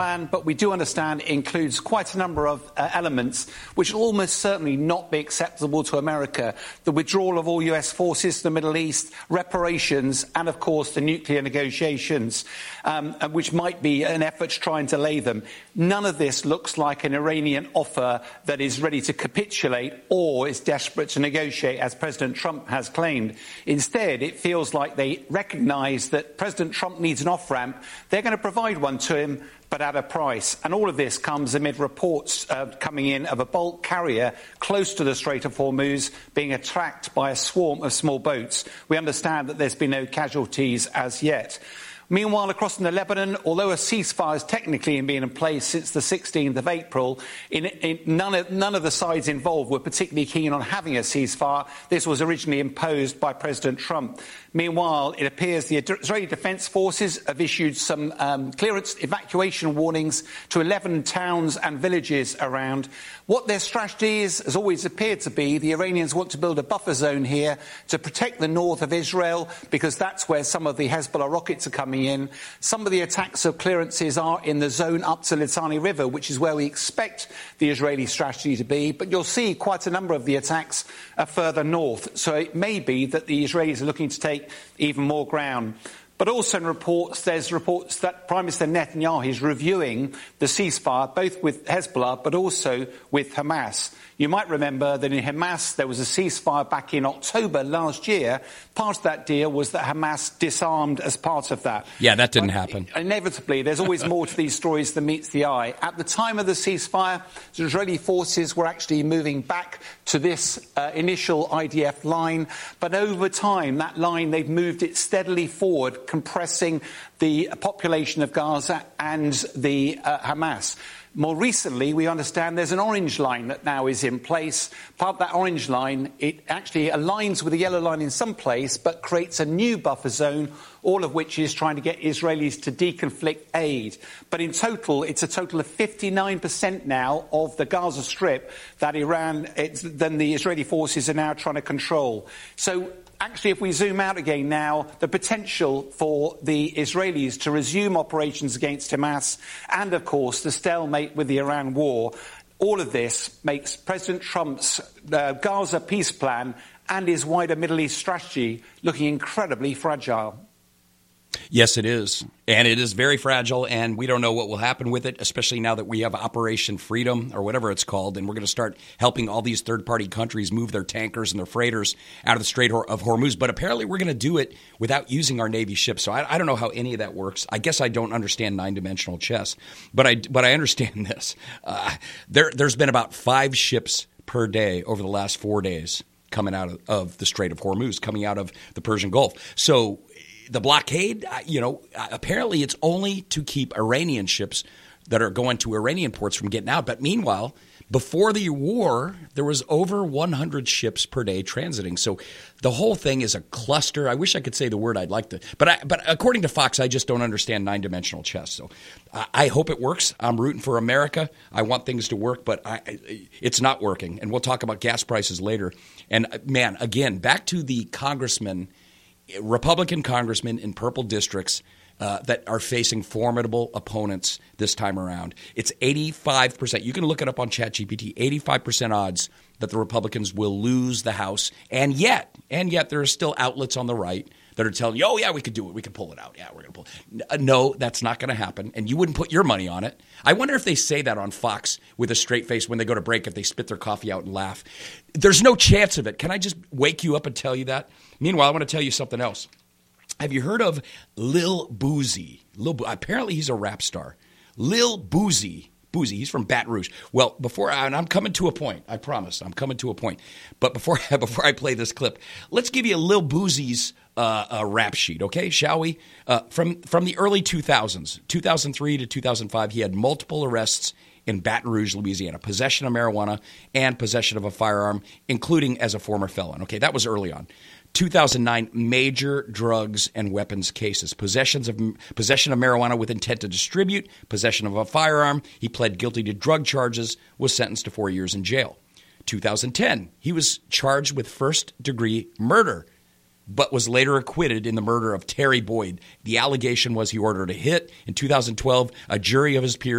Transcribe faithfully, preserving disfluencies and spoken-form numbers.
But we do understand it includes quite a number of uh, elements which will almost certainly not be acceptable to America. The withdrawal of all U S forces to the Middle East, reparations, and, of course, the nuclear negotiations, um, which might be an effort to try and delay them. None of this looks like an Iranian offer that is ready to capitulate or is desperate to negotiate, as President Trump has claimed. Instead, it feels like they recognise that President Trump needs an off-ramp. They're going to provide one to him, but at a price. And all of this comes amid reports uh, coming in of a bulk carrier close to the Strait of Hormuz being attacked by a swarm of small boats. We understand that there's been no casualties as yet. Meanwhile, across in the Lebanon, although a ceasefire has technically been in place since the sixteenth of April, in, in, none, of, none of the sides involved were particularly keen on having a ceasefire. This was originally imposed by President Trump. Meanwhile, it appears the Israeli Defense Forces have issued some um, clearance evacuation warnings to eleven towns and villages around. What their strategy is, has always appeared to be, the Iranians want to build a buffer zone here to protect the north of Israel, because that's where some of the Hezbollah rockets are coming in. Some of the attacks of clearances are in the zone up to Litani River, which is where we expect the Israeli strategy to be. But you'll see quite a number of the attacks are further north. So it may be that the Israelis are looking to take even more ground. But also in reports, there's reports that Prime Minister Netanyahu is reviewing the ceasefire, both with Hezbollah but also with Hamas. You might remember that in Hamas there was a ceasefire back in October last year. Part of that deal was that Hamas disarmed as part of that. Yeah, that didn't but happen. Inevitably, there's always more to these stories than meets the eye. At the time of the ceasefire, the Israeli forces were actually moving back to this uh, initial I D F line. But over time, that line, they've moved it steadily forward, compressing the population of Gaza and the uh, Hamas. More recently, we understand there's an orange line that now is in place. Part of that orange line, it actually aligns with the yellow line in some place, but creates a new buffer zone, all of which is trying to get Israelis to deconflict aid. But in total, it's a total of fifty-nine percent now of the Gaza Strip that Iran, it's, then the Israeli forces are now trying to control. So actually, if we zoom out again now, the potential for the Israelis to resume operations against Hamas and, of course, the stalemate with the Iran war, all of this makes President Trump's uh, Gaza peace plan and his wider Middle East strategy looking incredibly fragile. Yes, it is. And it is very fragile, and we don't know what will happen with it, especially now that we have Operation Freedom, or whatever it's called, and we're going to start helping all these third-party countries move their tankers and their freighters out of the Strait of Hormuz. But apparently we're going to do it without using our Navy ships. So I, I don't know how any of that works. I guess I don't understand nine-dimensional chess, but I, but I understand this. Uh, there, there's been about five ships per day over the last four days coming out of, of the Strait of Hormuz, coming out of the Persian Gulf. So the blockade, you know, apparently it's only to keep Iranian ships that are going to Iranian ports from getting out. But meanwhile, before the war, there was over one hundred ships per day transiting. So the whole thing is a cluster. I wish I could say the word I'd like to. But I, but according to Fox, I just don't understand nine-dimensional chess. So I, I hope it works. I'm rooting for America. I want things to work, but I, it's not working. And we'll talk about gas prices later. And, man, again, back to the congressman – Republican congressmen in purple districts uh, that are facing formidable opponents this time around. It's eighty-five percent. You can look it up on ChatGPT. eighty-five percent odds that the Republicans will lose the House. And yet, and yet there are still outlets on the right that are telling you, oh, yeah, we could do it. We could pull it out. Yeah, we're going to pull it. No, that's not going to happen. And you wouldn't put your money on it. I wonder if they say that on Fox with a straight face when they go to break, if they spit their coffee out and laugh. There's no chance of it. Can I just wake you up and tell you that? Meanwhile, I want to tell you something else. Have you heard of Lil Boozy? Lil Bo- Apparently he's a rap star. Lil Boozy. Boozy. He's from Baton Rouge. Well, before I, and I'm coming to a point. I promise. I'm coming to a point. But before before I play this clip, let's give you a Lil Boozy's uh, uh, rap sheet, okay? Shall we? Uh, from from the early two thousands, two thousand three to two thousand five, he had multiple arrests in Baton Rouge, Louisiana, possession of marijuana and possession of a firearm, including as a former felon. Okay, that was early on. two thousand nine, major drugs and weapons cases, possessions of possession of marijuana with intent to distribute, possession of a firearm. He pled guilty to drug charges, was sentenced to four years in jail. two thousand ten, he was charged with first-degree murder. but was later acquitted in the murder of Terry Boyd. The allegation was he ordered a hit. In two thousand twelve, a jury of his peers